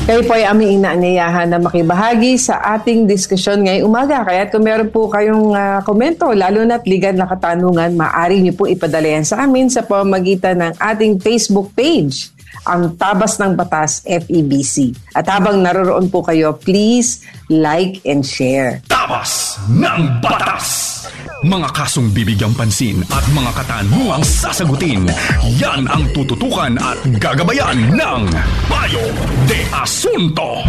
Kayo po ay aming inaanyayahan na makibahagi sa ating diskusyon ngayong umaga. Kaya kung meron po kayong komento, lalo na't legal na katanungan, maaari niyo po ipadala yan sa amin sa pamamagitan ng ating Facebook page, ang Tabas ng Batas FEBC. At habang naroroon po kayo, please like and share. Tabas ng Batas! Mga kasong bibigyang pansin at mga katanungang sasagutin, yan ang tututukan at gagabayan ng Payo de Asunto.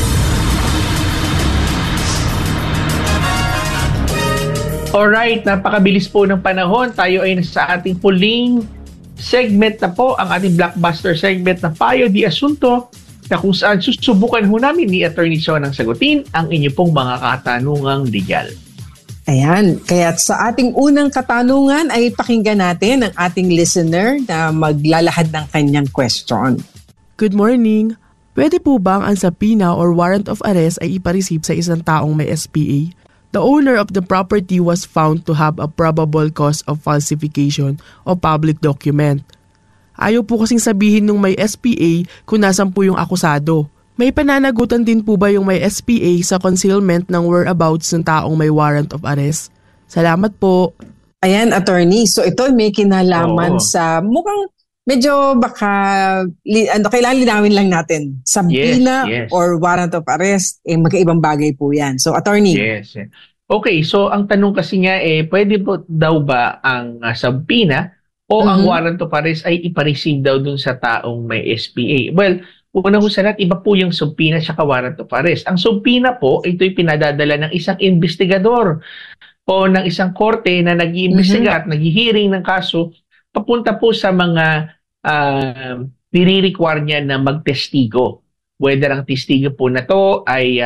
Alright, napakabilis po ng panahon. Tayo ay nasa ating huling segment na po, ang ating blockbuster segment na Payo de Asunto, na kung saan susubukan ho namin ni Attorney Sonang sagutin ang inyo pong mga katanungang legal. Ayan, kaya sa ating unang katanungan ay pakinggan natin ang ating listener na maglalahad ng kanyang question. Good morning. Pwede po bang ang subpoena or warrant of arrest ay ipareceive sa isang taong may SPA? The owner of the property was found to have a probable cause of falsification of public document. Ayaw po kasing sabihin nung may SPA kung nasan po yung akusado. May pananagutan din po ba yung may SPA sa concealment ng whereabouts ng taong may warrant of arrest? Salamat po. Ayan, attorney. So ito may kinalaman sa mukhang medyo baka kailangan linawin lang natin. Subpoena or warrant of arrest, magkaibang bagay po yan. So attorney. Yes. Okay, so ang tanong kasi nga pwede po daw ba ang subpoena o ang warrant of arrest ay ipareceive daw dun sa taong may SPA? Well, una ho sa lahat, iba po yung subpoena at warrant of arrest. Ang subpoena po, ito'y pinadadala ng isang investigador o ng isang korte na nag-iimbestiga at nag-hearing ng kaso, papunta po sa mga nire-require niya na magtestigo. Whether ang testigo po na to ay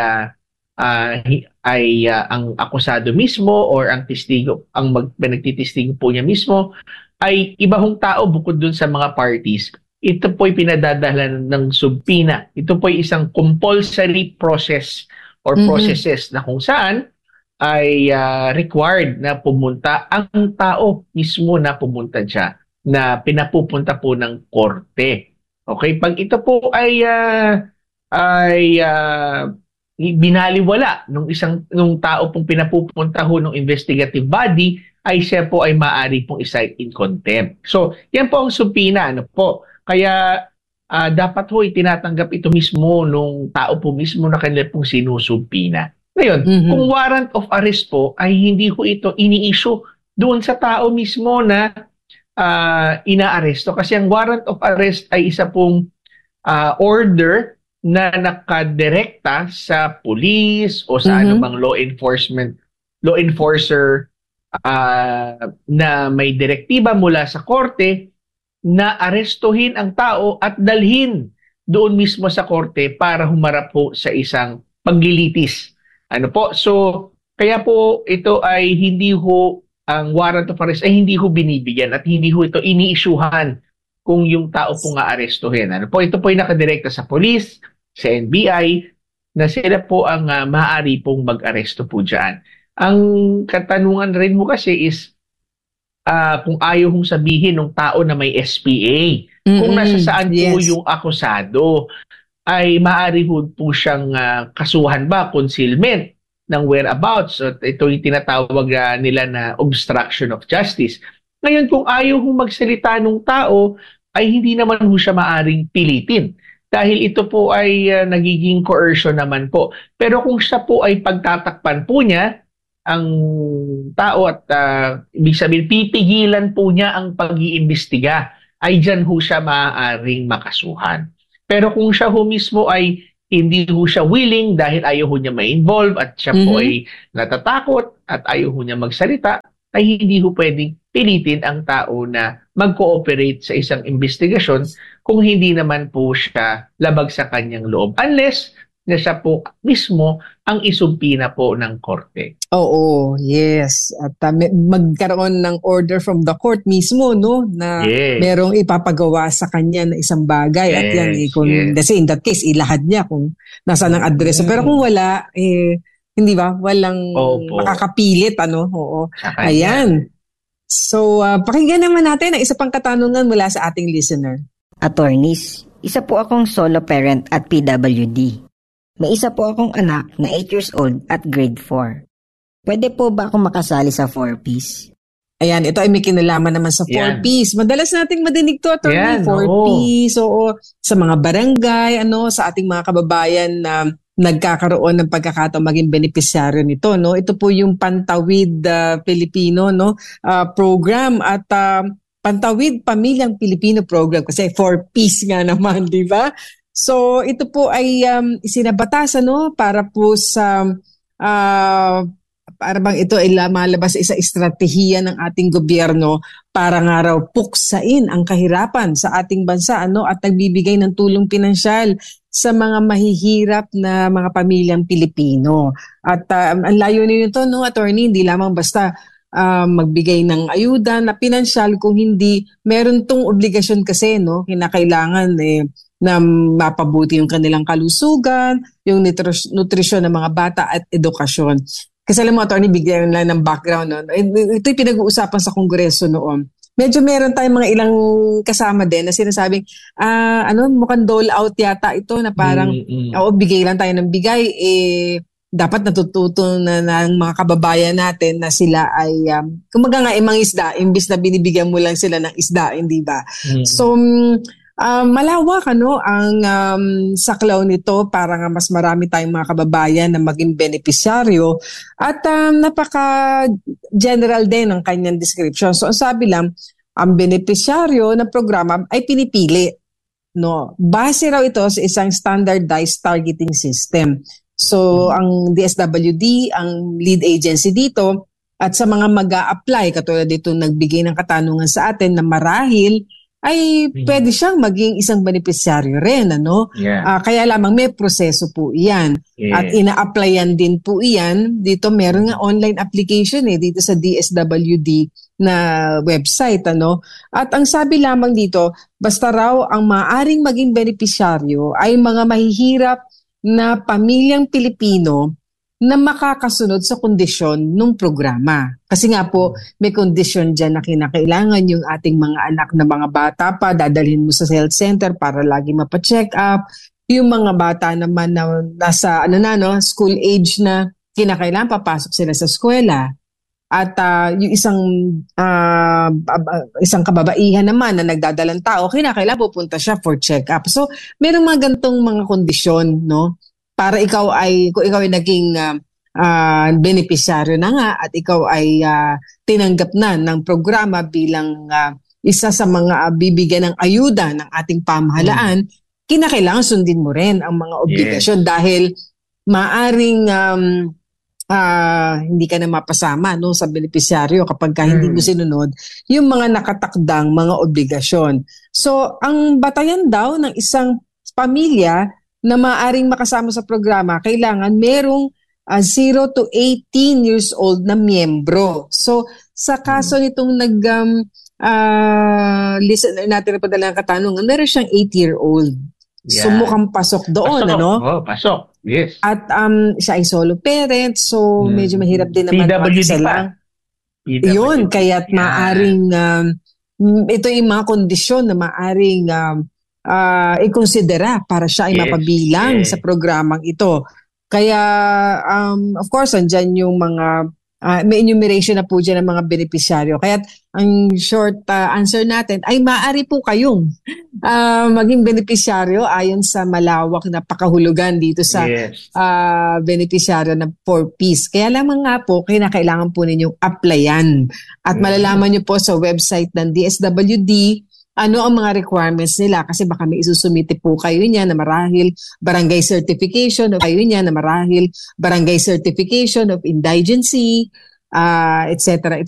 ang akusado mismo or ang testigo, ang nagtitestigo po niya mismo ay iba hong tao bukod dun sa mga parties. Ito po'y pinadadala ng subpoena. Ito po'y isang compulsory process or processes na kung saan ay required na pumunta ang tao mismo na pumunta dyan, na pinapupunta po ng korte. Okay? Pag ito po ay binaliwala nung tao pong pinapupunta ho ng investigative body, ay siya po ay maaari pong i-cite in contempt. So, yan po ang subpoena. Ano po? Kaya dapat ho itinatanggap ito mismo nung tao po mismo na kanila pong sinusubpoena. Ngayon, kung warrant of arrest po ay hindi ho ito ini-issue doon sa tao mismo na inaaresto. Kasi ang warrant of arrest ay isa pong order na nakadirekta sa police o sa anumang law enforcer na may direktiba mula sa korte na arestuhin ang tao at dalhin doon mismo sa korte para humarap po sa isang paglilitis. Ano po? So, kaya po ito ay hindi ho, ang warrant of arrest ay hindi ho binibigyan at hindi ho ito ini-issuehan kung yung tao po nga arestuhin. Ano po? Ito po ay nakadirekta sa police, sa NBI, na sila po ang maaari pong mag-aresto po dyan. Ang katanungan rin mo kasi is, kung ayaw hong sabihin ng tao na may SPA, kung nasa saan po yung akusado, ay maaari po siyang kasuhan ba, concealment ng whereabouts. So, ito yung tinatawag nila na obstruction of justice. Ngayon, kung ayaw hong magsalita ng tao, ay hindi naman ho siya maaring pilitin. Dahil ito po ay nagiging coercion naman po. Pero kung siya po ay pagtatakpan po niya, ang tao at ibig sabihin, pipigilan po niya ang pag-iimbestiga, ay dyan ho siya maaaring makasuhan. Pero kung siya ho mismo ay hindi ho siya willing dahil ayaw ho niya ma-involve at siya po ay natatakot at ayaw ho niya magsalita, ay hindi ho pwedeng pilitin ang tao na mag-cooperate sa isang investigasyon kung hindi naman po siya labag sa kanyang loob. Unless na siya po mismo ang isumpina po ng korte. Oo, yes. At magkaroon ng order from the court mismo, no? Na merong ipapagawa sa kanya na isang bagay. At yan, kasi in that case, ilahad niya kung nasaan ang address. Pero kung wala, hindi ba? Walang makakapilit, ano? Oo. Ayan. So, pakinggan naman natin ang isa pang katanungan mula sa ating listener. Attorneys, Isa po akong solo parent at PWD. May isa po akong anak na 8 years old at grade 4. Pwede po ba akong makasali sa 4Ps? Ayan, ito ay may kinalaman naman sa 4Ps. Madalas nating madinig to, attorney, 4Ps. Oo, sa mga barangay, sa ating mga kababayan na nagkakaroon ng pagkakataon maging benepisyaryo nito, no? Ito po yung Pantawid Pilipino, no? Program at Pantawid Pamilyang Pilipino program kasi 4Ps nga naman, di ba? So ito po ay isinabatasan, no, para po sa para bang ito ay malabas sa isang estratehiya ng ating gobyerno para nga raw puksain ang kahirapan sa ating bansa, at nagbibigay ng tulong pinansyal sa mga mahihirap na mga pamilyang Pilipino. At ang layunin nito, no, attorney, hindi lamang basta magbigay ng ayuda na pinansyal, kung hindi meron tong obligasyon kasi, no, kinakailangan na mapabuti yung kanilang kalusugan, yung nutrisyon ng mga bata at edukasyon. Kasi alam mo, attorney, bigyan lang ng background, no? Ito'y pinag-uusapan sa Kongreso noon. Medyo meron tayong mga ilang kasama din na sinasabing, mukhang dole out yata ito na parang, bigay lang tayo ng bigay, dapat natututo na ng mga kababayan natin na sila ay, kumaga nga, mga isda, imbis na binibigyan mo lang sila ng isda, hindi ba? So, malawak ang saklaw nito para nga mas marami tayong mga kababayan na maging benepisyaryo at napaka-general din ang kanyang description. So, ang sabi lang, ang benepisyaryo ng programa ay pinipili. No? Base raw ito sa isang standardized targeting system. So, ang DSWD, ang lead agency dito, at sa mga mag-a-apply, katulad dito nagbigay ng katanungan sa atin na marahil ay pwede siyang maging isang benepisyaryo rin. Kaya lamang may proseso po iyan. At ina-applyan din po iyan. Dito meron nga online application dito sa DSWD na website. At ang sabi lamang dito, basta raw ang maaring maging benepisyaryo ay mga mahihirap na pamilyang Pilipino na makakasunod sa kondisyon ng programa. Kasi nga po, may kondisyon dyan na kinakailangan yung ating mga anak na mga bata pa, dadalhin mo sa health center para lagi mapacheck up. Yung mga bata naman na nasa school age na kinakailangan papasok sila sa eskwela. At yung isang kababaihan naman na nagdadalang tao, kinakailangan pupunta siya for check-up. So, merong mga gantong mga kondisyon, no? Para kung ikaw ay naging benepisyaryo na nga at ikaw ay tinanggap na ng programa bilang isa sa mga bibigyan ng ayuda ng ating pamahalaan, kinakailangan sundin mo rin ang mga obligasyon dahil maaring hindi ka na mapasama sa benepisyaryo kapag hindi mo sinunod yung mga nakatakdang mga obligasyon. So, ang batayan daw ng isang pamilya na maaring makasama sa programa, kailangan merong 0 to 18 years old na miyembro. So, sa kaso nitong listener natin na padala ng katanungan, meron siyang 8-year-old. So, mukhang pasok doon, pasok. Pasok. Yes. At siya ay solo parent, so medyo mahirap din naman PWD lang. Yun, kaya't maaring ito yung mga kondisyon na maaring ikonsidera para siya ay mapabilang sa programang ito. Kaya, of course, andyan yung mga may enumeration na po dyan ng mga benepisyaryo. Kaya ang short answer natin ay maaari po kayong maging benepisyaryo ayon sa malawak na pakahulugan dito sa benepisyaryo ng 4Ps. Kaya lamang nga po, kailangan po ninyong applyan. At malalaman nyo po sa website ng DSWD ano ang mga requirements nila kasi baka may isusumite po kayo niya na marahil barangay certification of indigency, etc.